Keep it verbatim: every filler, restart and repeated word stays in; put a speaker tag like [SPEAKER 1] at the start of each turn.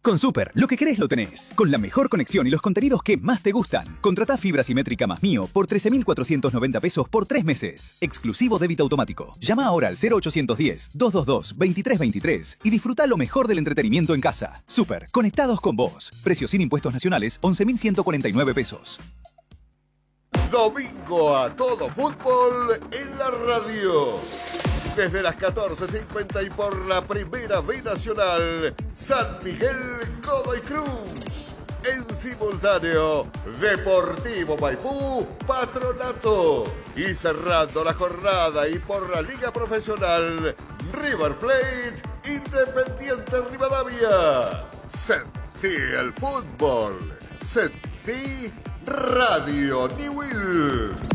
[SPEAKER 1] Con Super, lo que querés lo tenés. Con la mejor conexión y los contenidos que más te gustan. Contratá fibra simétrica más Mío por trece mil cuatrocientos noventa pesos por tres meses. Exclusivo débito automático. Llama ahora al cero ochocientos diez, doscientos veintidós, veintitrés veintitrés y disfruta lo mejor del entretenimiento en casa. Super, conectados con vos. Precio sin impuestos nacionales, once mil ciento cuarenta y nueve pesos.
[SPEAKER 2] Domingo a todo fútbol en la radio. Desde las catorce cincuenta y por la Primera B Nacional, San Miguel, Godoy Cruz. En simultáneo, Deportivo Maipú, Patronato. Y cerrando la jornada y por la Liga Profesional, River Plate, Independiente Rivadavia. Sentí el fútbol. Sentí Radio Newell.